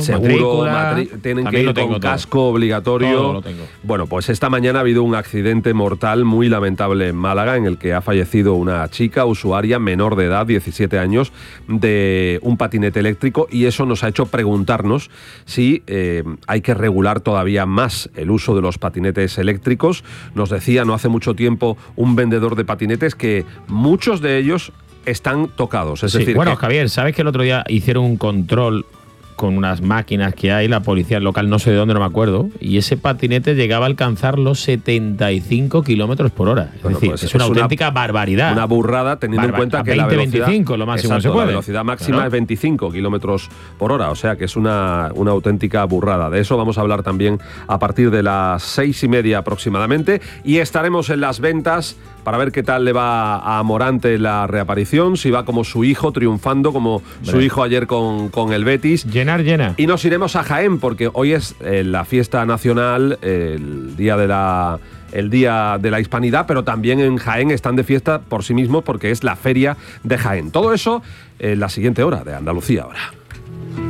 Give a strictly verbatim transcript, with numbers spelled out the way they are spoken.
seguro, matri- tienen que ir con casco todo. obligatorio. Todo lo tengo. Bueno, pues esta mañana ha habido un accidente mortal muy lamentable en Málaga, en el que ha fallecido una chica usuaria menor de edad, diecisiete años, de un patinete eléctrico, y eso nos ha hecho preguntarnos si eh, hay que regular todavía más el uso de los patinetes eléctricos. Nos decía no hace mucho tiempo un vendedor de patinetes que muchos de ellos están tocados. Es sí, decir, bueno, que... Javier, ¿sabes que el otro día hicieron un control con unas máquinas que hay, la policía local, no sé de dónde, no me acuerdo, y ese patinete llegaba a alcanzar los setenta y cinco kilómetros por hora? Es bueno, decir, pues es, es una una auténtica barbaridad. Una burrada, teniendo Barba- en cuenta que veinte, la velocidad... veinticinco, lo máximo exacto, se puede. la velocidad máxima Claro. es veinticinco kilómetros por hora, o sea que es una, una auténtica burrada. De eso vamos a hablar también a partir de las seis y media aproximadamente, y estaremos en las ventas para ver qué tal le va a Morante la reaparición, si va como su hijo, triunfando como Hombre. su hijo ayer con, con el Betis. Llenar, llena. Y nos iremos a Jaén, porque hoy es eh, la fiesta nacional, eh, el día de la... el Día de la Hispanidad, pero también en Jaén están de fiesta por sí mismos porque es la Feria de Jaén. Todo eso en la siguiente hora de Andalucía ahora.